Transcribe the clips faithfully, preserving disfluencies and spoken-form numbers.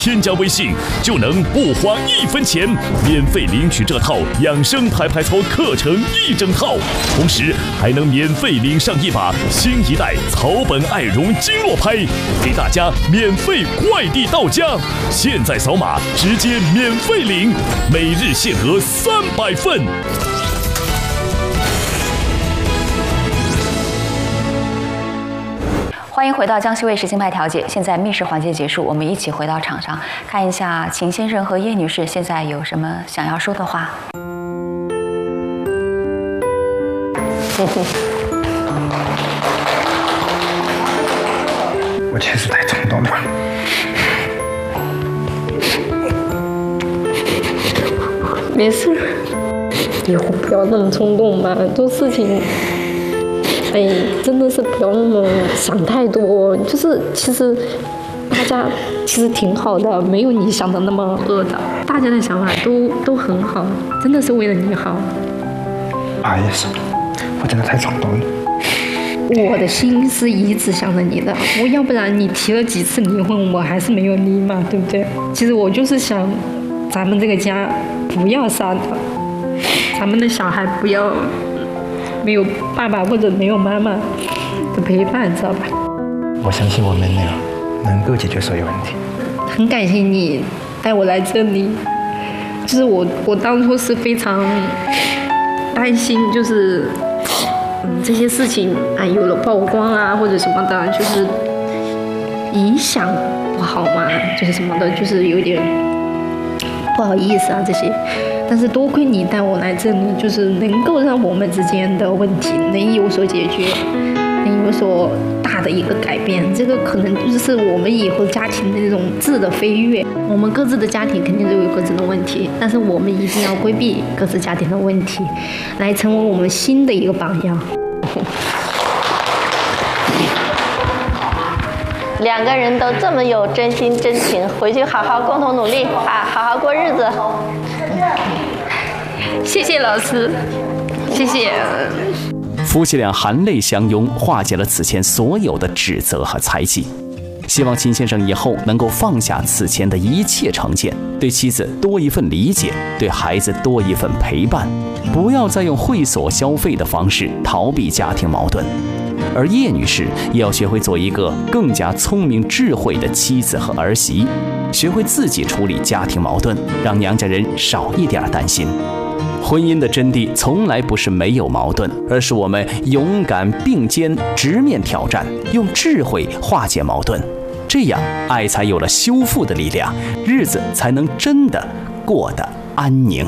添加微信就能不花一分钱免费领取这套养生拍拍操课程一整套，同时还能免费领上一把新一代草本爱绒经络拍，给大家免费快递到家。现在扫码直接免费领，每日限额三百份。 欢迎回到江西卫视金牌调解。现在密室环节结束，我们一起回到场上，看一下秦先生和叶女士现在有什么想要说的话。 我确实太冲动了。 没事，以后不要那么冲动嘛，做事情。哎，真的是不要那么想太多，就是其实大家其实挺好的，没有你想的那么恶的，大家的想法都都很好，真的是为了你好。 啊，也是，我真的太冲动了。 我的心是一直想着你的，我要不然你提了几次离婚，我还是没有离嘛，对不对？其实我就是想，咱们这个家不要散的，咱们的小孩不要。没有爸爸或者没有妈妈的陪伴，知道吧？ 我相信我们俩能够解决所有问题。 很感谢你带我来这里，就是我我当初是非常担心，就是嗯这些事情啊有了曝光啊或者什么的，就是影响不好嘛，就是什么的，就是有点不好意思啊这些。但是多亏你带我来这里，就是能够让我们之间的问题能有所解决，能有所大的一个改变。这个可能就是我们以后家庭的那种质的飞跃。我们各自的家庭肯定都有各自的问题，但是我们一定要规避各自家庭的问题，来成为我们新的一个榜样。 两个人都这么有真心真情，回去好好共同努力啊，好好过日子。 谢谢老师，谢谢。 夫妻俩含泪相拥，化解了此前所有的指责和猜忌。希望秦先生以后能够放下此前的一切成见，对妻子多一份理解，对孩子多一份陪伴，不要再用会所消费的方式逃避家庭矛盾。而叶女士也要学会做一个更加聪明智慧的妻子和儿媳，学会自己处理家庭矛盾，让娘家人少一点担心。婚姻的真谛从来不是没有矛盾，而是我们勇敢并肩，直面挑战，用智慧化解矛盾，这样爱才有了修复的力量，日子才能真的过得安宁。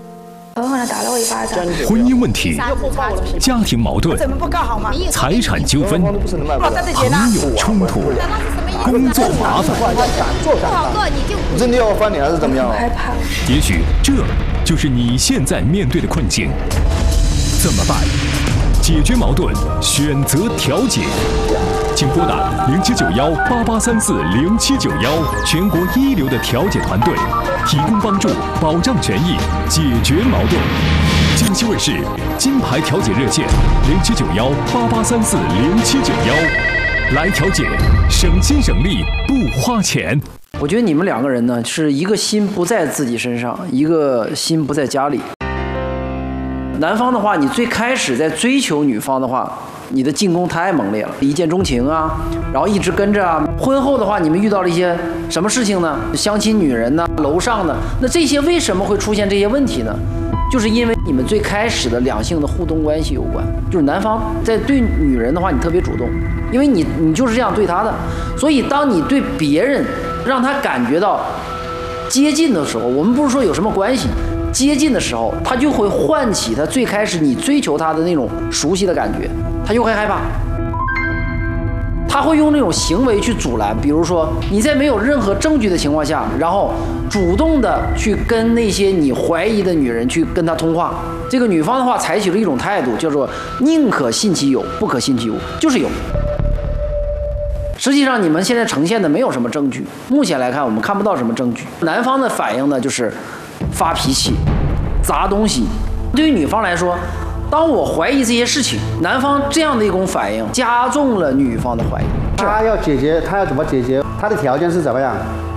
婚姻问题、家庭矛盾、财产纠纷、朋友冲突、工作麻烦， 你真的要翻脸还是怎么样？ 也许这就是你现在面对的困境。怎么办？解决矛盾，选择调解。请拨打零七九幺八八三四零七九幺，全国一流的调解团队，提供帮助，保障权益，解决矛盾。江西卫视金牌调解热线零七九幺八八三四零七九幺，来调解，省心省力不花钱。 我觉得你们两个人呢，是一个心不在自己身上，一个心不在家里。男方的话，你最开始在追求女方的话，你的进攻太猛烈了，一见钟情啊，然后一直跟着啊。婚后的话，你们遇到了一些什么事情呢？相亲女人呢，楼上呢，那这些为什么会出现这些问题呢？就是因为你们最开始的两性的互动关系有关。就是男方在对女人的话，你特别主动，因为你你就是这样对她的，所以当你对别人让他感觉到接近的时候，我们不是说有什么关系。接近的时候，他就会唤起他最开始你追求他的那种熟悉的感觉，他就会害怕，他会用那种行为去阻拦。比如说你在没有任何证据的情况下，然后主动的去跟那些你怀疑的女人去跟他通话，这个女方的话采取了一种态度，叫做宁可信其有，不可信其无，就是有。实际上你们现在呈现的没有什么证据，目前来看我们看不到什么证据。男方的反应呢，就是发脾气、砸东西。对于女方来说，当我怀疑这些事情，男方这样的一种反应加重了女方的怀疑。 他要解决，他要怎么解决？他的条件是怎么样？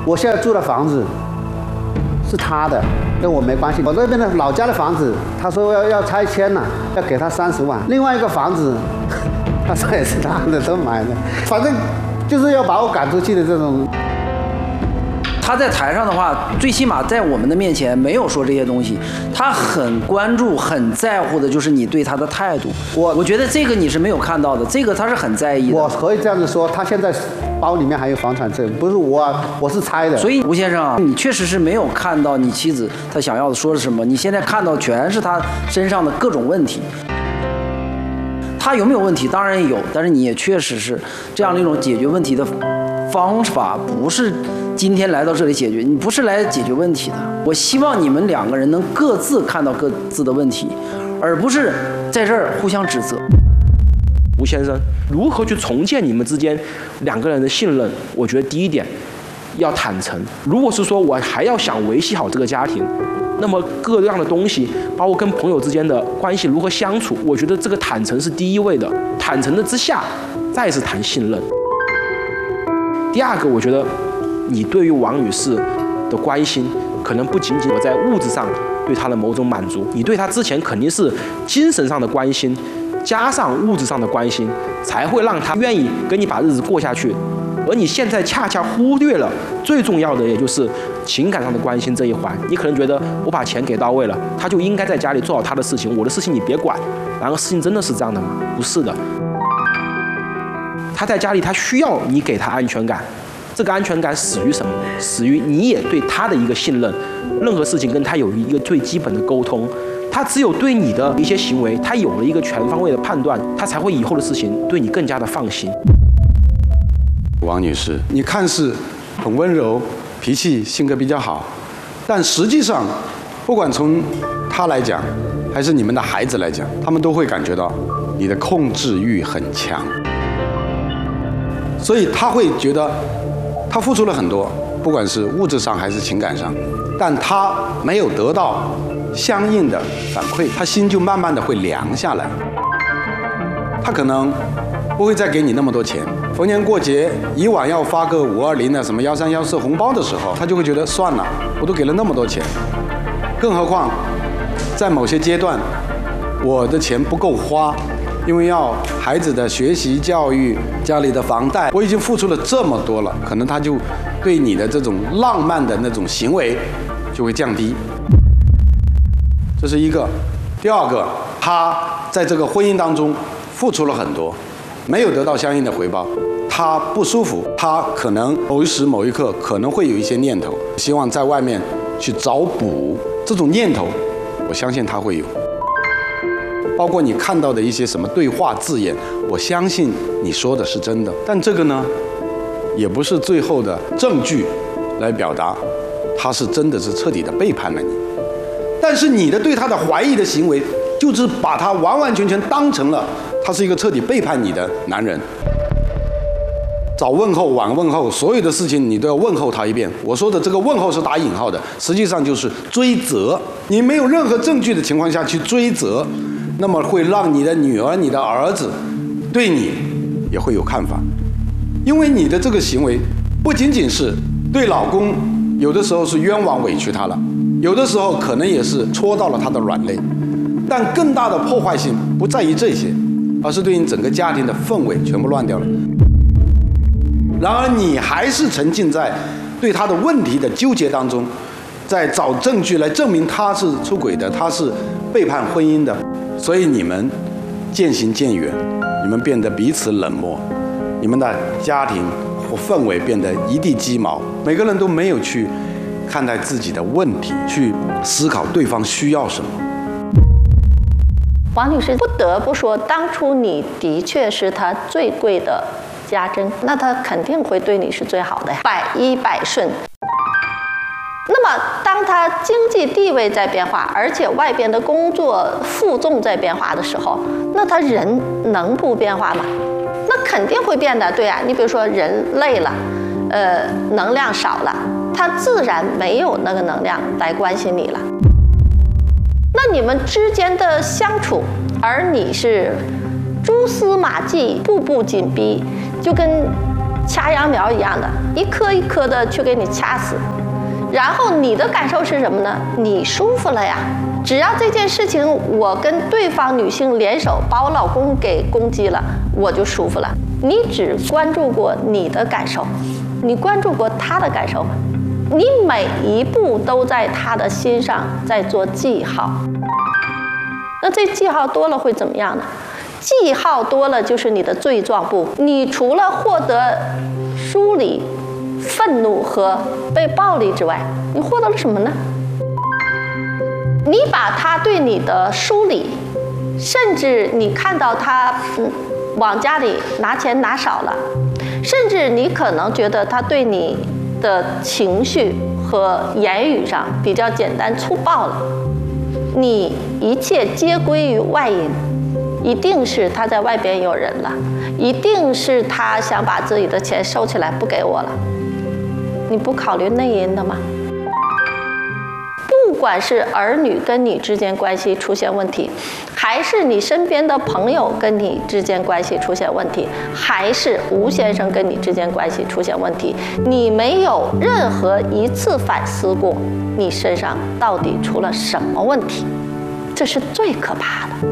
我现在住的房子是他的，跟我没关系。我这边的老家的房子，他说要要拆迁了，要给他三十万。另外一个房子，他说也是他的，都买的，反正就是要把我赶出去的这种。 他在台上的话，最起码在我们的面前没有说这些东西，他很关注、很在乎的就是你对他的态度。我我觉得这个你是没有看到的，这个他是很在意的。 我可以这样子说，他现在包里面还有房产证，不是我，我是猜的。 所以吴先生啊，你确实是没有看到你妻子她想要的说是什么，你现在看到全是她身上的各种问题。他有没有问题？当然有，但是你也确实是这样的一种解决问题的方法，不是今天来到这里解决，你不是来解决问题的。我希望你们两个人能各自看到各自的问题，而不是在这儿互相指责。 吴先生，如何去重建你们之间两个人的信任？我觉得第一点要坦诚。如果是说我还要想维系好这个家庭，那么各样的东西，包括跟朋友之间的关系如何相处，我觉得这个坦诚是第一位的。坦诚的之下，再是谈信任。第二个，我觉得你对于王女士的关心，可能不仅仅我在物质上对她的某种满足，你对她之前肯定是精神上的关心，加上物质上的关心，才会让她愿意跟你把日子过下去。而你现在恰恰忽略了最重要的，也就是情感上的关心这一环。你可能觉得我把钱给到位了，他就应该在家里做好他的事情，我的事情你别管。然而事情真的是这样的吗？不是的。他在家里，他需要你给他安全感。这个安全感始于什么？始于你也对他的一个信任，任何事情跟他有一个最基本的沟通。他只有对你的一些行为，他有了一个全方位的判断，他才会以后的事情对你更加的放心。 王女士，你看似很温柔，脾气性格比较好，但实际上，不管从她来讲，还是你们的孩子来讲，他们都会感觉到你的控制欲很强，所以他会觉得他付出了很多，不管是物质上还是情感上，但他没有得到相应的反馈，他心就慢慢的会凉下来，他可能不会再给你那么多钱。逢年过节，以往要发个五二零的什么幺三幺四红包的时候，他就会觉得算了，我都给了那么多钱，更何况在某些阶段，我的钱不够花，因为要孩子的学习教育、家里的房贷，我已经付出了这么多了，可能他就对你的这种浪漫的那种行为就会降低。这是一个。第二个，他在这个婚姻当中付出了很多，没有得到相应的回报，他不舒服，他可能某一时某一刻可能会有一些念头，希望在外面去找补，这种念头我相信他会有，包括你看到的一些什么对话字眼，我相信你说的是真的，但这个呢也不是最后的证据来表达他是真的是彻底的背叛了你，但是你的对他的怀疑的行为就是把他完完全全当成了他是一个彻底背叛你的男人。早问候晚问候，所有的事情你都要问候他一遍。我说的这个问候是打引号的，实际上就是追责。你没有任何证据的情况下去追责，那么会让你的女儿、你的儿子对你也会有看法，因为你的这个行为不仅仅是对老公有的时候是冤枉委屈他了，有的时候可能也是戳到了他的软肋，但更大的破坏性不在于这些，而是对你整个家庭的氛围全部乱掉了。然而你还是沉浸在对他的问题的纠结当中，在找证据来证明他是出轨的，他是背叛婚姻的，所以你们渐行渐远，你们变得彼此冷漠，你们的家庭或氛围变得一地鸡毛，每个人都没有去看待自己的问题，去思考对方需要什么。 王女士，不得不说，当初你的确是他最贵的家珍，那他肯定会对你是最好的呀，百依百顺。那么当他经济地位在变化，而且外边的工作负重在变化的时候，那他人能不变化吗？那肯定会变的，对啊，你比如说人累了，呃，能量少了，他自然没有那个能量来关心你了。那你们之间的相处，而你是蛛丝马迹、步步紧逼，就跟掐秧苗一样的，一颗一颗的去给你掐死。然后你的感受是什么呢？你舒服了呀。只要这件事情我跟对方女性联手把我老公给攻击了，我就舒服了。你只关注过你的感受，你关注过他的感受，你每一步都在他的心上在做记号。那这记号多了会怎么样呢？记号多了就是你的罪状部。你除了获得疏离、愤怒和被暴力之外，你获得了什么呢？你把他对你的疏离，甚至你看到他嗯往家里拿钱拿少了，甚至你可能觉得他对你的情绪和言语上比较简单粗暴了，你一切皆归于外因，一定是他在外边有人了，一定是他想把自己的钱收起来不给我了。你不考虑内因的吗？不管是儿女跟你之间关系出现问题，还是你身边的朋友跟你之间关系出现问题，还是吴先生跟你之间关系出现问题，你没有任何一次反思过你身上到底出了什么问题，这是最可怕的。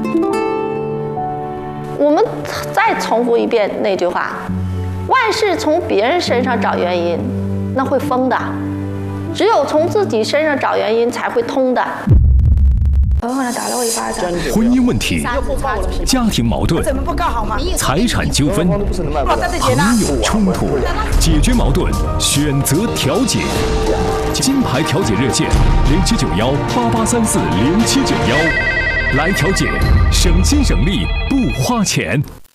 我们再重复一遍那句话，万事从别人身上找原因，那会疯的。只有从自己身上找原因才会通的。 狠狠地打了我一巴掌。 婚姻问题、家庭矛盾、财产纠纷、朋友冲突，解决矛盾，选择调解。金牌调解热线零七九幺八八三四零七九幺，来调解，省心省力不花钱。